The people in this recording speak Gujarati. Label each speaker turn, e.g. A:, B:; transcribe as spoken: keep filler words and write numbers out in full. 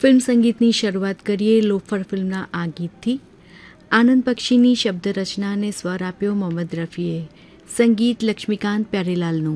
A: ફિલ્મ સંગીતની શરૂઆત કરીએ લોફર ફિલ્મના આ ગીતથી. આનંદ પક્ષીની શબ્દ રચના અને સ્વર આપ્યો મોહમ્મદ રફીએ. સંગીત લક્ષ્મીકાંત પ્યારેલાલનું.